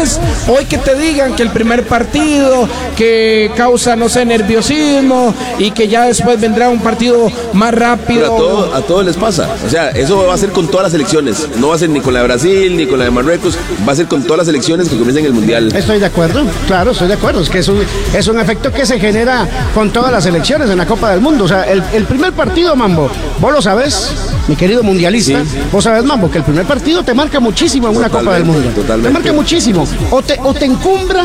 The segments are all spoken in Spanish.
es hoy que te digan que el primer partido, que causa, no sé, nerviosismo y que ya después vendrá un partido más rápido. Pero a todos les pasa. O sea, eso va a ser con todas las selecciones. No va a ser ni con la de Brasil, ni con la de Marruecos. Va a ser con todas las selecciones que comiencen el Mundial. Estoy de acuerdo, claro, estoy de acuerdo. Es que es un efecto que se genera con todas las selecciones en la Copa del Mundo. O sea, el primer partido, Mambo, vos lo sabés, mi querido mundialista, sí. Vos sabés, Mambo, que el primer partido te marca muchísimo en una Copa del Mundo. Totalmente. Te marca muchísimo. O te encumbra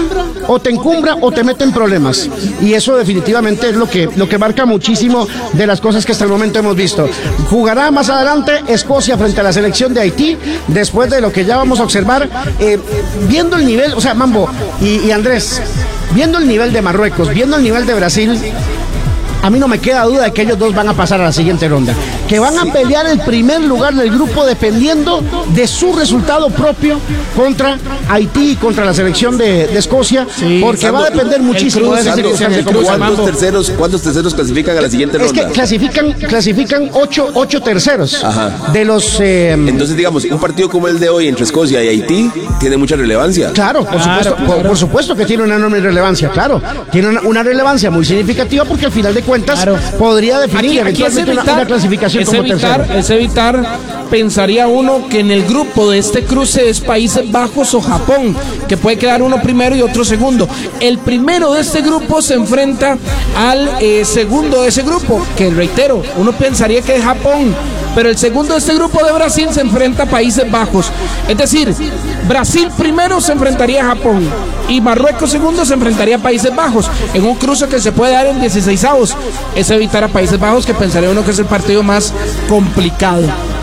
o te mete en problemas. Y eso definitivamente es lo que marca muchísimo de las cosas que hasta el momento hemos visto. Jugará más adelante Escocia frente a la selección de Haití, después de lo que ya vamos a observar, viendo el nivel, o sea, Mambo y Andrés, viendo el nivel de Marruecos, viendo el nivel de Brasil, a mí no me queda duda de que ellos dos van a pasar a la siguiente ronda, que van a pelear el primer lugar del grupo dependiendo de su resultado propio contra Haití y contra la selección de Escocia, sí, porque va a depender muchísimo de esa circunstancia. ¿Cuántos terceros clasifican a la siguiente ronda? Es que clasifican ocho terceros. Ajá. De los... Entonces, digamos, un partido como el de hoy entre Escocia y Haití tiene mucha relevancia. Claro, por supuesto que tiene una enorme relevancia, claro. Tiene una relevancia muy significativa porque al final de cuentas podría definir eventualmente una clasificación como tercero. Es evitar, pensaría uno que en el grupo de este cruce es Países Bajos o Japón, que puede quedar uno primero y otro segundo. El primero de este grupo se enfrenta al segundo de ese grupo, que reitero, uno pensaría que es Japón, pero el segundo de este grupo de Brasil se enfrenta a Países Bajos. Es decir, Brasil primero se enfrentaría a Japón y Marruecos segundo se enfrentaría a Países Bajos en un cruce que se puede dar en 16avos. Es evitar a Países Bajos, que pensaría uno que es el partido más complicado.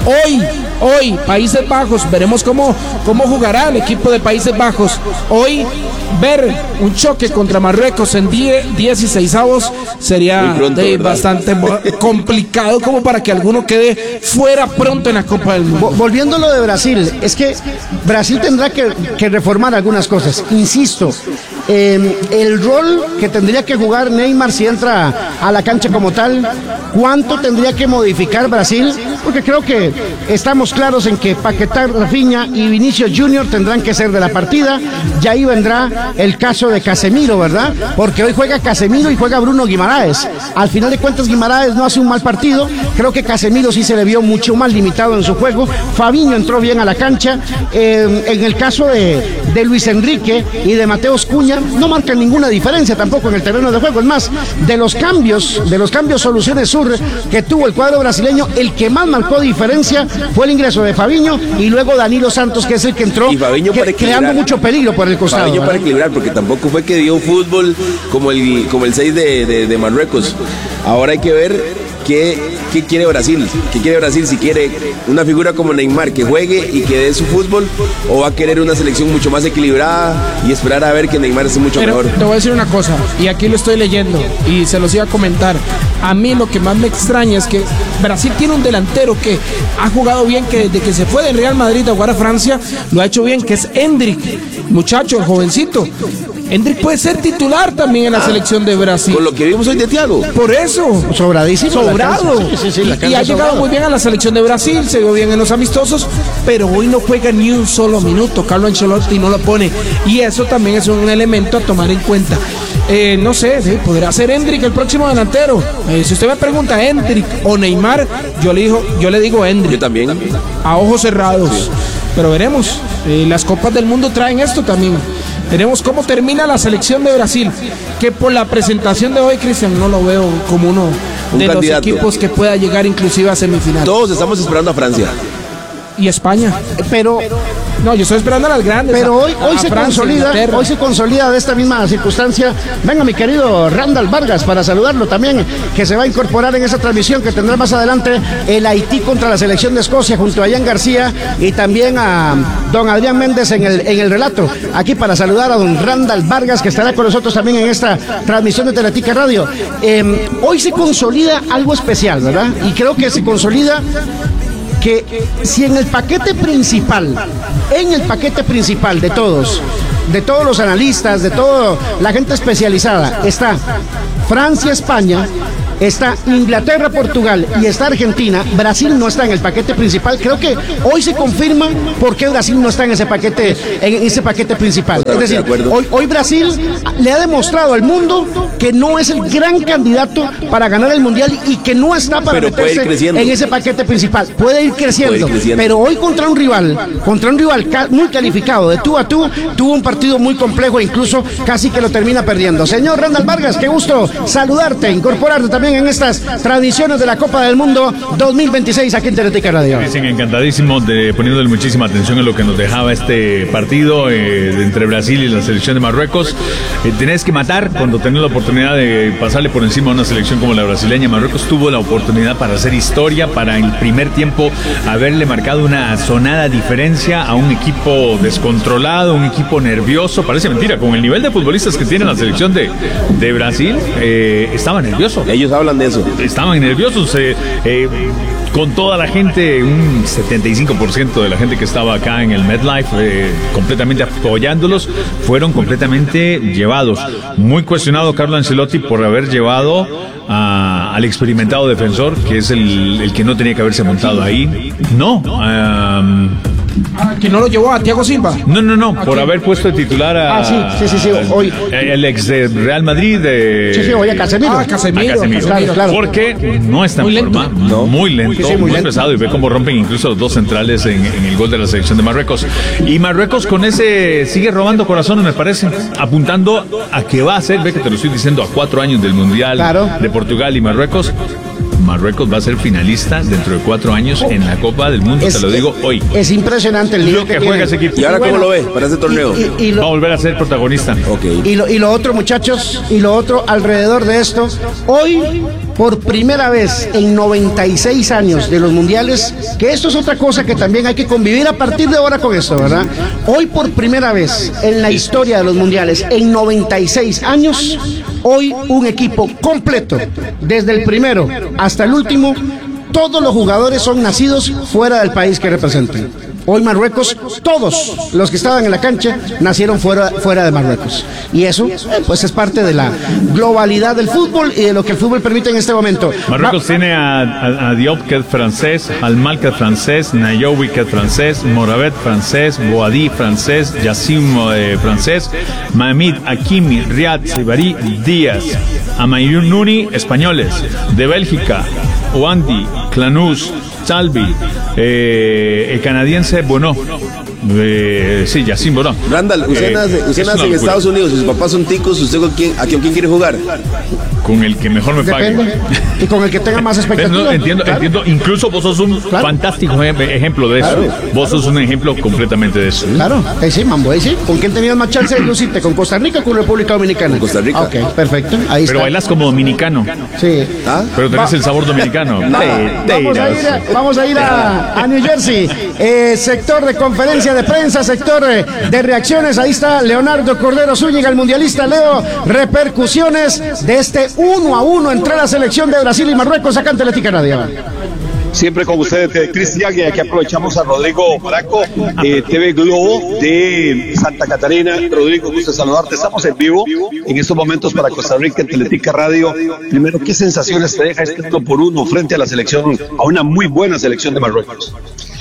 Hoy, Países Bajos, veremos cómo jugará el equipo de Países Bajos. Hoy, ver un choque contra Marruecos en 16avos sería bastante complicado como para que alguno quede fuera pronto en la Copa del Mundo. Volviendo a lo de Brasil, es que Brasil tendrá que reformar algunas cosas. Insisto, el rol que tendría que jugar Neymar si entra a la cancha como tal, ¿cuánto tendría que modificar Brasil? Porque creo que estamos claros en que Paquetá, Rafinha y Vinicius Junior tendrán que ser de la partida. Y ahí vendrá el caso de Casemiro, ¿verdad? Porque hoy juega Casemiro y juega Bruno Guimaraes. Al final de cuentas, Guimaraes no hace un mal partido. Creo que Casemiro sí se le vio mucho más limitado en su juego. Fabinho entró bien a la cancha. En el caso de Luis Enrique y de Mateus Cunha, no marcan ninguna diferencia tampoco en el terreno de juego. Es más, de los cambios Soluciones Sur que tuvo el cuadro brasileño, el que más marcó diferencia fue el ingreso de Fabinho y luego Danilo Santos, que es el que entró creando mucho peligro por el costado. Fabinho para equilibrar, porque tampoco fue que dio fútbol como el 6 de Marruecos. Ahora hay que ver ¿Qué quiere Brasil? ¿Qué quiere Brasil? Si quiere una figura como Neymar que juegue y que dé su fútbol, o va a querer una selección mucho más equilibrada y esperar a ver que Neymar esté mucho mejor. Te voy a decir una cosa, y aquí lo estoy leyendo y se los iba a comentar. A mí lo que más me extraña es que Brasil tiene un delantero que ha jugado bien, que desde que se fue del Real Madrid a jugar a Francia lo ha hecho bien, que es Endrick, muchacho, jovencito. Endrick puede ser titular también en la selección de Brasil. Con lo que vimos hoy de Thiago. Por eso. Sobradísimo. Sobrado. Sí, y ha llegado muy bien a la selección de Brasil, se vio bien en los amistosos, pero hoy no juega ni un solo minuto. Carlo Ancelotti no lo pone. Y eso también es un elemento a tomar en cuenta. No sé, podrá ser Endrick el próximo delantero. Si usted me pregunta Endrick o Neymar, yo le digo Endrick. Yo también. A ojos cerrados. Sí. Pero veremos. Las Copas del Mundo traen esto también. Veremos cómo termina la selección de Brasil, que por la presentación de hoy, Cristian, no lo veo como uno de los equipos que pueda llegar inclusive a semifinal. Todos estamos esperando a Francia. Y España. Pero no, yo estoy esperando a las grandes. Pero hoy se consolida de esta misma circunstancia. Venga, mi querido Randall Vargas, para saludarlo también, que se va a incorporar en esa transmisión que tendrá más adelante el Haití contra la selección de Escocia, junto a Ian García y también a don Adrián Méndez en el relato. Aquí para saludar a don Randall Vargas, que estará con nosotros también en esta transmisión de Teletica Radio. Hoy se consolida algo especial, ¿verdad? Y creo que se consolida que si en el paquete principal de todos los analistas, de toda la gente especializada, está Francia-España, está Inglaterra, Portugal y está Argentina, Brasil no está en el paquete principal. Creo que hoy se confirma por qué Brasil no está en ese paquete principal. Es decir, hoy Brasil le ha demostrado al mundo que no es el gran candidato para ganar el Mundial y que no está para meterse en ese paquete principal. Puede ir creciendo, pero hoy contra un rival muy calificado de tú a tú, tuvo un partido muy complejo e incluso casi que lo termina perdiendo. Señor Randall Vargas, qué gusto saludarte, incorporarte también en estas tradiciones de la Copa del Mundo 2026 aquí en Teletica Radio. Dicen encantadísimo poniéndole muchísima atención a lo que nos dejaba este partido entre Brasil y la selección de Marruecos. Tenés que matar cuando tenés la oportunidad de pasarle por encima a una selección como la brasileña. Marruecos tuvo la oportunidad para hacer historia, para en el primer tiempo haberle marcado una sonada diferencia a un equipo descontrolado, un equipo nervioso. Parece mentira, con el nivel de futbolistas que tiene la selección de Brasil, estaba nervioso. Ellos hablan de eso. Estaban nerviosos, con toda la gente, un 75% de la gente que estaba acá en el MetLife, completamente apoyándolos, fueron completamente llevados. Muy cuestionado Carlo Ancelotti por haber llevado al experimentado defensor, que es el que no tenía que haberse montado ahí. No, ¿que no lo llevó a Thiago Silva? No, por haber puesto de titular a... Sí, hoy. El ex de Real Madrid. Sí, hoy a Casemiro. Casemiro. Claro. Porque no está en forma, muy lento, muy pesado, y ve cómo rompen incluso los dos centrales en el gol de la selección de Marruecos. Y Marruecos con ese sigue robando corazones, me parece, apuntando a que va a ser, ve que te lo estoy diciendo, a 4 años del Mundial de Portugal y Marruecos. Marruecos va a ser finalista dentro de 4 años en la Copa del Mundo, te lo digo hoy. Es impresionante el nivel que juega ese equipo. ¿Y ahora cómo lo ve para ese torneo? Va a volver a ser protagonista. Okay. Y lo otro, muchachos, y lo otro alrededor de esto, hoy, por primera vez en 96 años de los mundiales, que esto es otra cosa que también hay que convivir a partir de ahora con esto, ¿verdad? Hoy, por primera vez en la historia de los mundiales, en 96 años, hoy un equipo completo, desde el primero hasta el último, todos los jugadores son nacidos fuera del país que representan. Hoy Marruecos, todos los que estaban en la cancha nacieron fuera de Marruecos. Y eso, pues es parte de la globalidad del fútbol y de lo que el fútbol permite en este momento. Marruecos tiene a Diop, que es francés, Almal, que es francés, Nayoui, que es francés, Moravet, francés, Boadi, francés, Yassim, francés, Mahmoud Hakimi, Riyad, Sibari, Díaz, Amayun Nuni, españoles, de Bélgica, Oandi, Clanús, Salvi, el canadiense Bono, sí, Yacine Bono. Randall, usted nace en Estados Unidos, sus papás son ticos, ¿usted con quién quiere jugar? Con el que mejor me pague. Y con el que tenga más expectativa. Entiendo. Incluso vos sos un fantástico ejemplo de eso. Vos sos un ejemplo completamente de eso. Claro, ahí sí, Mambo, ahí sí. ¿Con quién tenías más chance de lucirte? ¿Con Costa Rica o con República Dominicana? Con Costa Rica. Ok, perfecto. Ahí Pero bailas como dominicano. Sí. Pero tenés el sabor dominicano. Vamos a ir a New Jersey. Sector de conferencia de prensa, sector de reacciones. Ahí está Leonardo Cordero Zúñiga, el mundialista. Leo, repercusiones de este 1-1 entre la selección de Brasil y Marruecos acá en Teletica Radio. Siempre con ustedes, Cristian, y aquí aprovechamos a Rodrigo Braco, TV Globo de Santa Catarina. Rodrigo, gusto saludarte. Estamos en vivo en estos momentos para Costa Rica en Teletica Radio. Primero, ¿qué sensaciones te deja este 1-1 frente a la selección, a una muy buena selección de Marruecos?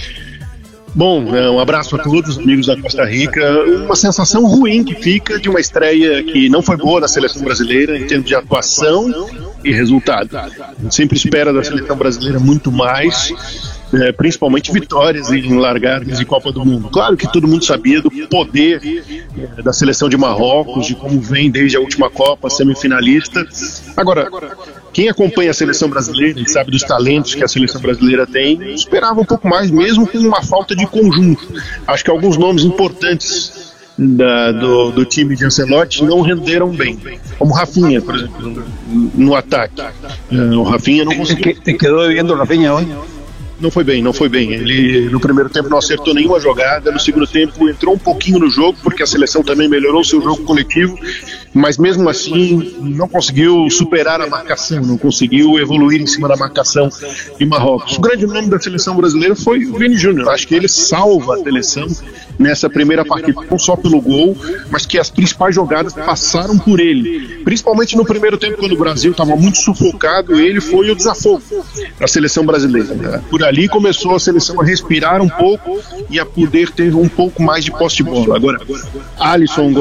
Bom, abraço a todos os amigos da Costa Rica. Uma sensação ruim que fica de uma estreia que não foi boa da seleção brasileira em termos de atuação e resultado. A gente sempre espera da seleção brasileira muito mais, principalmente vitórias em largadas de Copa do Mundo. Claro que todo mundo sabia do poder da seleção de Marrocos, de como vem desde a última Copa, semifinalista. Agora, quem acompanha a seleção brasileira e sabe dos talentos que a seleção brasileira tem, esperava um pouco mais, mesmo com uma falta de conjunto. Acho que alguns nomes importantes do time de Ancelotti não renderam bem, como Rafinha, por exemplo, no ataque. O Rafinha não conseguiu. Te quedou devendo o Rafinha hoje? Não foi bem. Ele no primeiro tempo não acertou nenhuma jogada, no segundo tempo entrou um pouquinho no jogo, porque a seleção também melhorou seu jogo coletivo, mas mesmo assim não conseguiu superar a marcação, não conseguiu evoluir em cima da marcação de Marrocos. O grande nome da seleção brasileira foi o Vini Júnior. Acho que ele salva a seleção nessa primeira partida, não só pelo gol, mas que as principais jogadas passaram por ele. Principalmente no primeiro tempo, quando o Brasil estava muito sufocado, ele foi o desafogo da seleção brasileira. Por ali começou a seleção a respirar um pouco e a poder ter um pouco mais de posse de bola. Agora, Alisson,